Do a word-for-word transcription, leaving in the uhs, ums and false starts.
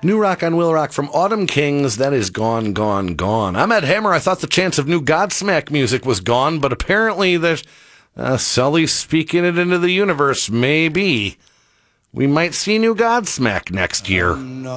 New rock on Will Rock from Autumn Kings. That is gone, gone, gone. I'm Ed Hammer. I thought the chance of new Godsmack music was gone, but apparently there's uh, Sully's speaking it into the universe. Maybe we might see new Godsmack next year.